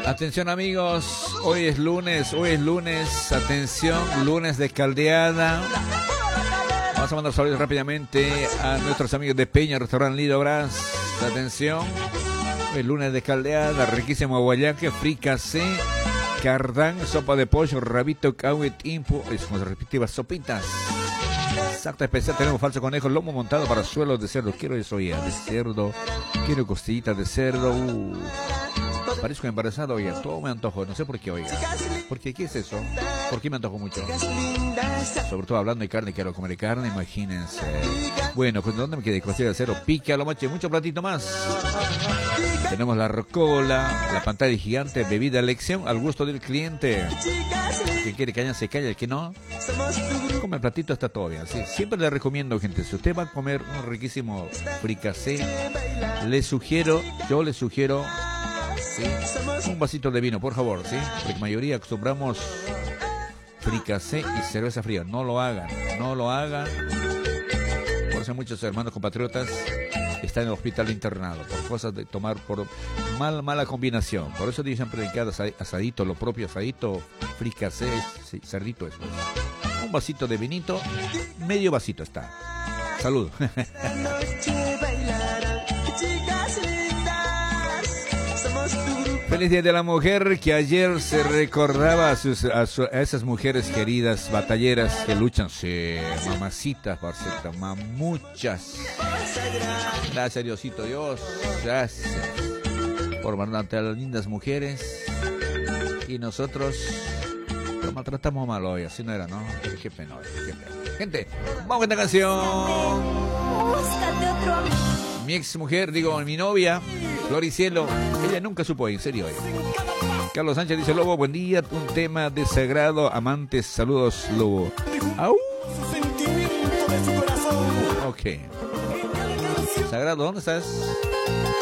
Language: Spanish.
Atención amigos, hoy es lunes, atención, lunes de caldeada. Vamos a mandar saludos rápidamente a nuestros amigos de Peña, Restaurante Lido Brás. Atención, el lunes de caldeada, riquísimo guayaque, fricasé, cardán, sopa de pollo, rabito, cahuet, impu, es como se repite, sopitas. Exacta especial, tenemos falso conejo, lomo montado para suelos de cerdo. Quiero eso ya, de cerdo, quiero costillitas de cerdo. Parezco embarazado, oiga, todo me antojo, no sé por qué, oiga. ¿Por qué? ¿Qué es eso? ¿Por qué me antojo mucho? Sobre todo hablando de carne, quiero comer carne, imagínense. Bueno, pues ¿dónde me quedé? Costilla de cerdo, pique a lo macho, mucho platito más. Tenemos la rocola, la pantalla gigante, bebida a elección, al gusto del cliente. El que quiere caña se calla, el que no, come el platito, está todo bien. ¿Sí? Siempre le recomiendo, gente, si usted va a comer un riquísimo fricasé, yo le sugiero, ¿sí? Un vasito de vino, por favor, ¿sí? Porque la mayoría acostumbramos fricasé y cerveza fría. No lo hagan. Por eso muchos hermanos compatriotas están en el hospital internado por cosas de tomar, por mala combinación. Por eso dicen predicar asadito, lo propio asadito, fricasé, cerdito eso. Un vasito de vinito, medio vasito está. Salud. Feliz Día de la Mujer, que ayer se recordaba a esas mujeres queridas, batalleras que luchan. Sí, mamacitas, Barceta, mamuchas. Gracias, Diosito Dios. Gracias por mandarte a las lindas mujeres. Y nosotros lo maltratamos mal hoy, así no era, ¿no? Qué pena, qué pena. Gente, vamos con esta canción. Mi ex mujer, mi novia, Floricielo, ella nunca supo, en serio. Carlos Sánchez dice: Lobo, buen día, un tema de sagrado, amantes, saludos, Lobo. ¡Au! Ok. Sagrado, ¿dónde estás?